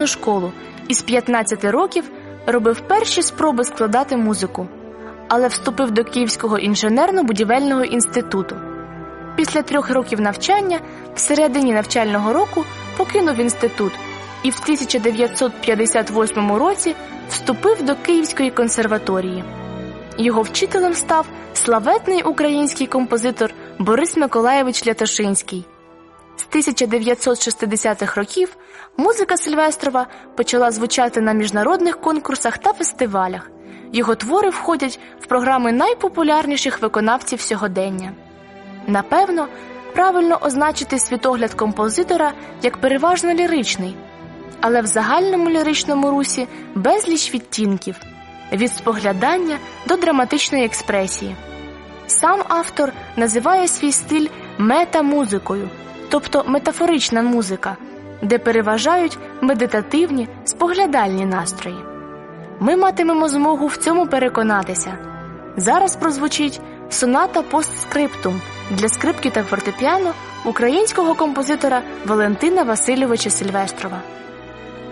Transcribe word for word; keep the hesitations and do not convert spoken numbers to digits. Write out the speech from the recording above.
школу і з п'ятнадцяти років робив перші спроби складати музику, але вступив до Київського інженерно-будівельного інституту. Після трьох років навчання всередині навчального року покинув інститут і в тисяча дев'ятсот п'ятдесят восьмому році вступив до Київської консерваторії. Його вчителем став славетний український композитор Борис Миколайович Лятошинський. З тисяча дев'ятсот шістдесятих років музика Сильвестрова почала звучати на міжнародних конкурсах та фестивалях. Його твори входять в програми найпопулярніших виконавців сьогодення. Напевно, правильно означити світогляд композитора як переважно ліричний, але в загальному ліричному русі безліч відтінків – від споглядання до драматичної експресії. Сам автор називає свій стиль метамузикою, тобто метафорична музика, де переважають медитативні, споглядальні настрої. Ми матимемо змогу в цьому переконатися. Зараз прозвучить соната постскриптум для скрипки та фортепіано українського композитора Валентина Васильовича Сильвестрова.